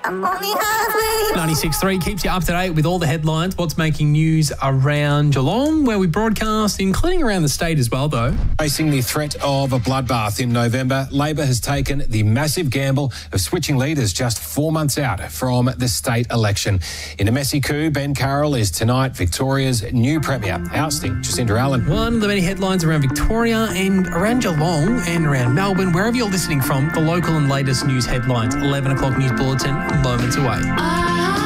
I'm only halfway. 96.3 keeps you up to date with all the headlines, what's making news around Geelong, where we broadcast, including around the state as well, though. Facing the threat of a bloodbath in November, Labor has taken the massive gamble of switching leaders just 4 months out from the state election. In a messy coup, Ben Carroll is tonight Victoria's new Premier, ousting Jacinda Allen. One of the many headlines around Victoria and around Geelong and around Melbourne, wherever you're listening from, the local and latest news headlines. 11 o'clock news bulletin, moments away.